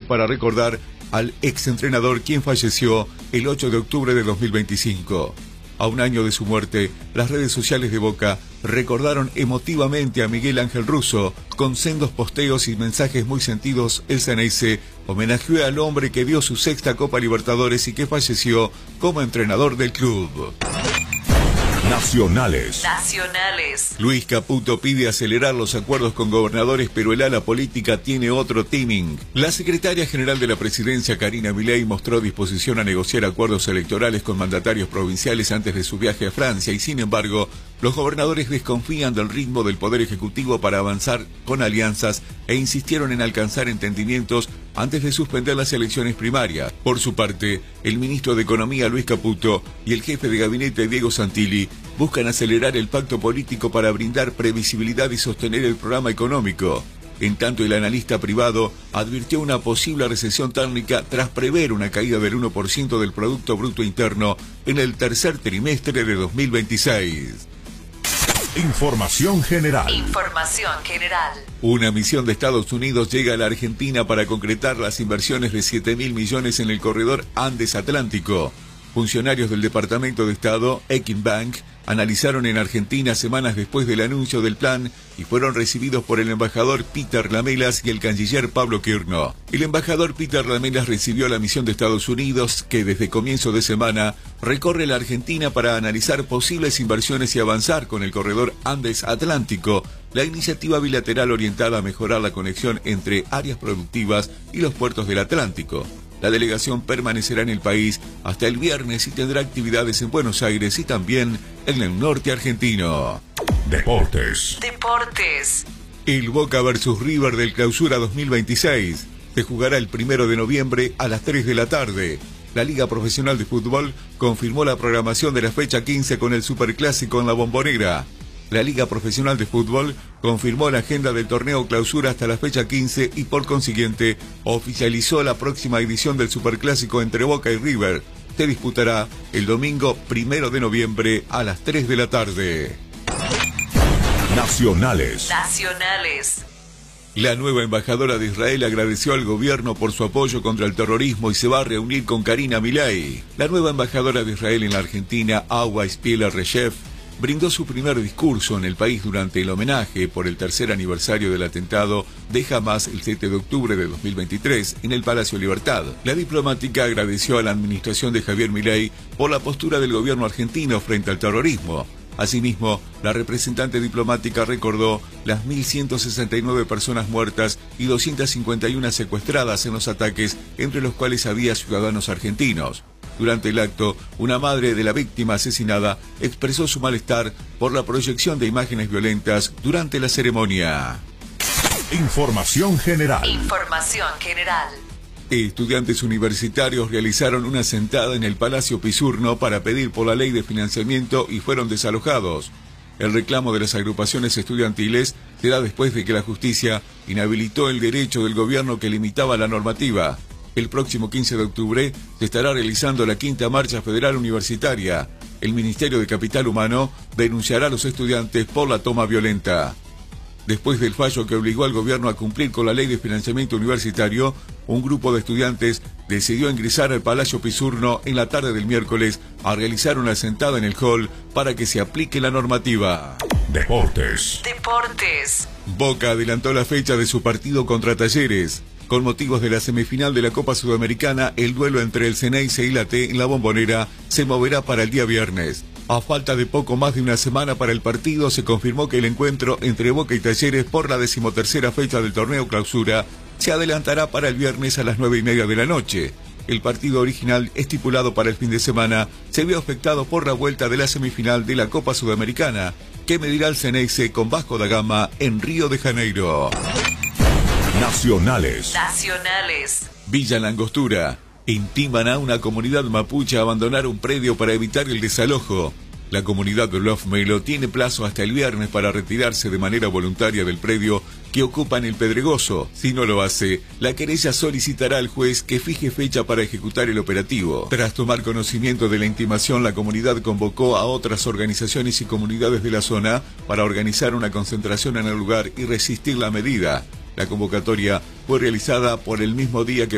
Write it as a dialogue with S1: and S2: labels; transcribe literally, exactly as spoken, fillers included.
S1: para recordar al exentrenador quien falleció el ocho de octubre de dos mil veinticinco. A un año de su muerte, las redes sociales de Boca recordaron emotivamente a Miguel Ángel Russo. Con sendos posteos y mensajes muy sentidos, el Ceneice homenajeó al hombre que dio su sexta Copa Libertadores y que falleció como entrenador del club.
S2: Nacionales.
S3: Nacionales.
S1: Luis Caputo pide acelerar los acuerdos con gobernadores, pero el ala política tiene otro timing. La secretaria general de la presidencia, Karina Milei, mostró disposición a negociar acuerdos electorales con mandatarios provinciales antes de su viaje a Francia y, sin embargo, los gobernadores desconfían del ritmo del Poder Ejecutivo para avanzar con alianzas e insistieron en alcanzar entendimientos antes de suspender las elecciones primarias. Por su parte, el ministro de Economía, Luis Caputo, y el jefe de gabinete, Diego Santilli, buscan acelerar el pacto político para brindar previsibilidad y sostener el programa económico. En tanto, el analista privado advirtió una posible recesión térmica tras prever una caída del uno por ciento del Producto Bruto Interno en el tercer trimestre de dos mil veintiséis.
S2: Información general.
S3: Información general.
S1: Una misión de Estados Unidos llega a la Argentina para concretar las inversiones de siete mil millones en el corredor Andes Atlántico. Funcionarios del Departamento de Estado, Exim Bank, analizaron en Argentina semanas después del anuncio del plan y fueron recibidos por el embajador Peter Lamelas y el canciller Pablo Kirno. El embajador Peter Lamelas recibió la misión de Estados Unidos que desde comienzo de semana recorre la Argentina para analizar posibles inversiones y avanzar con el corredor Andes Atlántico, la iniciativa bilateral orientada a mejorar la conexión entre áreas productivas y los puertos del Atlántico. La delegación permanecerá en el país hasta el viernes y tendrá actividades en Buenos Aires y también en el norte argentino.
S2: Deportes.
S3: Deportes.
S1: El Boca versus River del Clausura dos mil veintiséis se jugará el primero de noviembre a las tres de la tarde. La Liga Profesional de Fútbol confirmó la programación de la fecha quince con el Superclásico en la Bombonera. La Liga Profesional de Fútbol confirmó la agenda del torneo Clausura hasta la fecha quince y por consiguiente oficializó la próxima edición del Superclásico entre Boca y River. Se disputará el domingo primero de noviembre a las tres de la tarde.
S2: Nacionales.
S3: Nacionales.
S1: La nueva embajadora de Israel agradeció al gobierno por su apoyo contra el terrorismo y se va a reunir con Karina Milei. La nueva embajadora de Israel en la Argentina, Awa Ispiela Reshev, brindó su primer discurso en el país durante el homenaje por el tercer aniversario del atentado de Hamas el siete de octubre de dos mil veintitrés en el Palacio Libertad. La diplomática agradeció a la administración de Javier Milei por la postura del gobierno argentino frente al terrorismo. Asimismo, la representante diplomática recordó las mil ciento sesenta y nueve personas muertas y doscientas cincuenta y una secuestradas en los ataques, entre los cuales había ciudadanos argentinos. Durante el acto, una madre de la víctima asesinada expresó su malestar por la proyección de imágenes violentas durante la ceremonia.
S2: Información general.
S3: Información general.
S1: Estudiantes universitarios realizaron una sentada en el Palacio Pisurno para pedir por la ley de financiamiento y fueron desalojados. El reclamo de las agrupaciones estudiantiles se da después de que la justicia inhabilitó el derecho del gobierno que limitaba la normativa. El próximo quince de octubre se estará realizando la quinta marcha federal universitaria. El Ministerio de Capital Humano denunciará a los estudiantes por la toma violenta. Después del fallo que obligó al gobierno a cumplir con la ley de financiamiento universitario, un grupo de estudiantes decidió ingresar al Palacio Pisurno en la tarde del miércoles a realizar una sentada en el hall para que se aplique la normativa.
S2: Deportes.
S3: Deportes.
S1: Boca adelantó la fecha de su partido contra Talleres. Con motivos de la semifinal de la Copa Sudamericana, el duelo entre el Ceneice y la T en la Bombonera se moverá para el día viernes. A falta de poco más de una semana para el partido, se confirmó que el encuentro entre Boca y Talleres por la decimotercera fecha del torneo Clausura se adelantará para el viernes a las nueve y media de la noche. El partido original, estipulado para el fin de semana, se vio afectado por la vuelta de la semifinal de la Copa Sudamericana, que medirá al Ceneice con Vasco da Gama en Río de Janeiro.
S2: Nacionales.
S3: Nacionales.
S1: Villa Langostura. Intiman a una comunidad mapuche a abandonar un predio para evitar el desalojo. La comunidad de Love Melo tiene plazo hasta el viernes para retirarse de manera voluntaria del predio que ocupa en el Pedregoso. Si no lo hace, la querella solicitará al juez que fije fecha para ejecutar el operativo. Tras tomar conocimiento de la intimación, la comunidad convocó a otras organizaciones y comunidades de la zona para organizar una concentración en el lugar y resistir la medida. La convocatoria fue realizada por el mismo día que